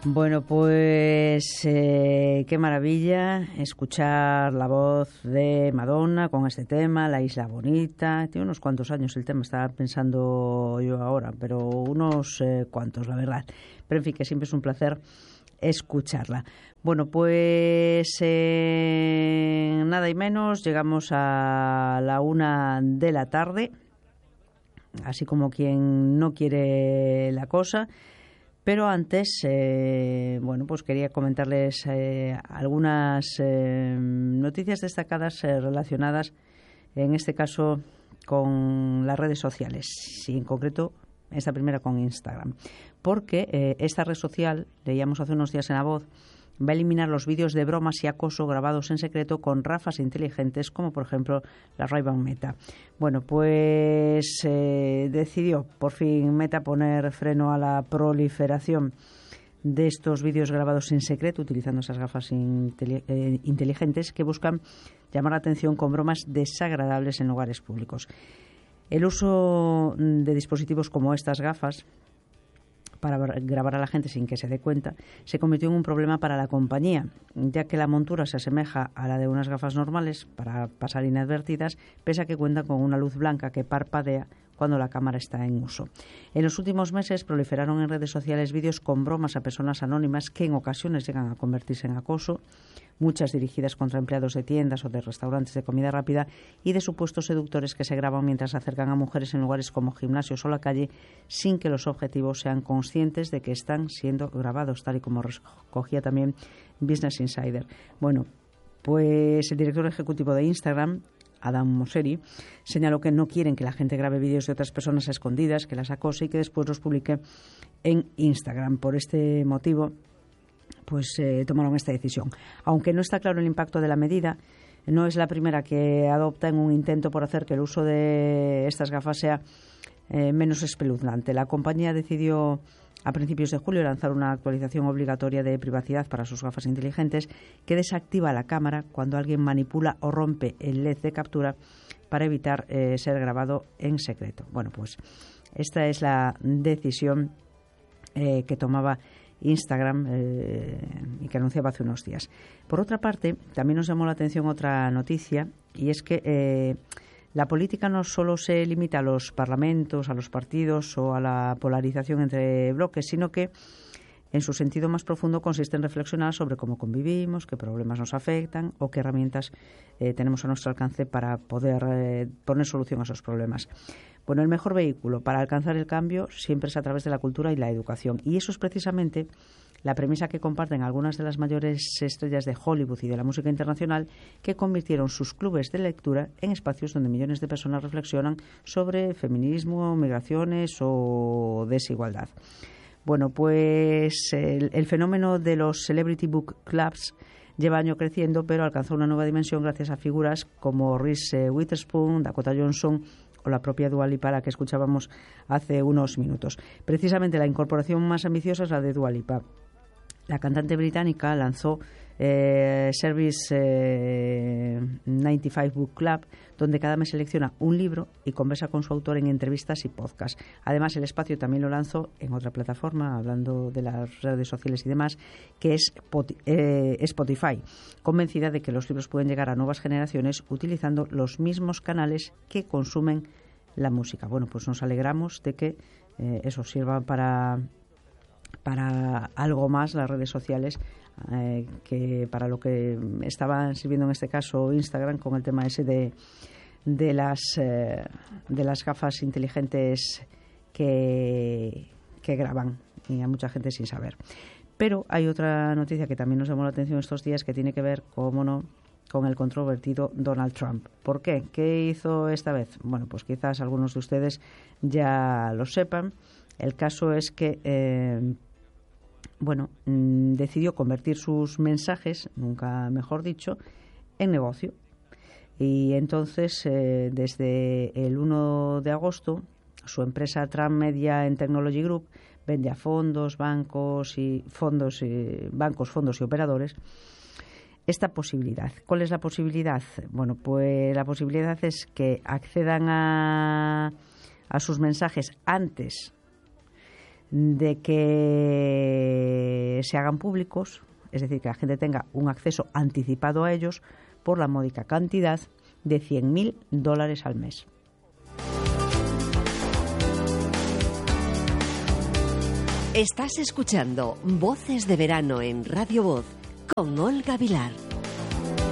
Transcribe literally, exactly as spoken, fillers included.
Bueno, pues eh, qué maravilla escuchar la voz de Madonna con este tema, La Isla Bonita. Tiene unos cuantos años el tema, estaba pensando yo ahora, pero unos eh, cuantos, la verdad. Pero en fin, que siempre es un placer escucharla. Bueno, pues eh, nada y menos, llegamos a la una de la tarde, así como quien no quiere la cosa. Pero antes, eh, bueno, pues quería comentarles eh, algunas eh, noticias destacadas eh, relacionadas, en este caso, con las redes sociales, y en concreto esta primera con Instagram. Porque eh, esta red social, leíamos hace unos días en La Voz, va a eliminar los vídeos de bromas y acoso grabados en secreto con gafas inteligentes, como por ejemplo la Ray-Ban Meta. Bueno, pues eh, decidió por fin Meta poner freno a la proliferación de estos vídeos grabados en secreto utilizando esas gafas inteli- eh, inteligentes que buscan llamar la atención con bromas desagradables en lugares públicos. El uso de dispositivos como estas gafas para grabar a la gente sin que se dé cuenta, se convirtió en un problema para la compañía, ya que la montura se asemeja a la de unas gafas normales para pasar inadvertidas, pese a que cuentan con una luz blanca que parpadea cuando la cámara está en uso. En los últimos meses proliferaron en redes sociales vídeos con bromas a personas anónimas que en ocasiones llegan a convertirse en acoso, muchas dirigidas contra empleados de tiendas o de restaurantes de comida rápida y de supuestos seductores que se graban mientras se acercan a mujeres en lugares como gimnasios o la calle sin que los objetivos sean conscientes de que están siendo grabados, tal y como recogía también Business Insider. Bueno, pues el director ejecutivo de Instagram, Adam Mosseri, señaló que no quieren que la gente grabe vídeos de otras personas a escondidas, que las acose y que después los publique en Instagram. Por este motivo, pues eh, tomaron esta decisión. Aunque no está claro el impacto de la medida, no es la primera que adopta en un intento por hacer que el uso de estas gafas sea eh, menos espeluznante. La compañía decidió a principios de julio lanzar una actualización obligatoria de privacidad para sus gafas inteligentes que desactiva la cámara cuando alguien manipula o rompe el L E D de captura para evitar eh, ser grabado en secreto. Bueno, pues esta es la decisión eh, que tomaba Instagram eh, y que anunciaba hace unos días. Por otra parte, también nos llamó la atención otra noticia, y es que eh, la política no solo se limita a los parlamentos, a los partidos o a la polarización entre bloques, sino que en su sentido más profundo consiste en reflexionar sobre cómo convivimos, qué problemas nos afectan o qué herramientas eh, tenemos a nuestro alcance para poder eh, poner solución a esos problemas. Bueno, el mejor vehículo para alcanzar el cambio siempre es a través de la cultura y la educación. Y eso es precisamente la premisa que comparten algunas de las mayores estrellas de Hollywood y de la música internacional, que convirtieron sus clubes de lectura en espacios donde millones de personas reflexionan sobre feminismo, migraciones o desigualdad. Bueno, pues el, el fenómeno de los Celebrity Book Clubs lleva años creciendo, pero alcanzó una nueva dimensión gracias a figuras como Reese Witherspoon, Dakota Johnson o la propia Dua Lipa, la que escuchábamos hace unos minutos. Precisamente la incorporación más ambiciosa es la de Dua Lipa. La cantante británica lanzó eh, Service eh, noventa y cinco Book Club, donde cada mes selecciona un libro y conversa con su autor en entrevistas y podcasts. Además, el espacio también lo lanzó en otra plataforma, hablando de las redes sociales y demás, que es eh, Spotify, convencida de que los libros pueden llegar a nuevas generaciones utilizando los mismos canales que consumen la música. Bueno, pues nos alegramos de que eh, eso sirva para... para algo más las redes sociales eh, que para lo que estaban sirviendo en este caso Instagram con el tema ese de, de las eh, de las gafas inteligentes que, que graban, y a mucha gente sin saber. Pero hay otra noticia que también nos llamó la atención estos días, que tiene que ver, cómo no, con el controvertido Donald Trump. ¿Por qué? ¿Qué hizo esta vez? Bueno, pues quizás algunos de ustedes ya lo sepan. El caso es que eh, bueno, mmm, decidió convertir sus mensajes, nunca mejor dicho, en negocio. Y entonces, eh, desde el uno de agosto, su empresa Trump Media and Technology Group vende a fondos, bancos y fondos, y, bancos, fondos y operadores esta posibilidad. ¿Cuál es la posibilidad? Bueno, pues la posibilidad es que accedan a, a sus mensajes antes de que eh, se hagan públicos, es decir, que la gente tenga un acceso anticipado a ellos por la módica cantidad de cien mil dólares al mes. Estás escuchando Voces de Verano en Radio Voz con Olga Vilar.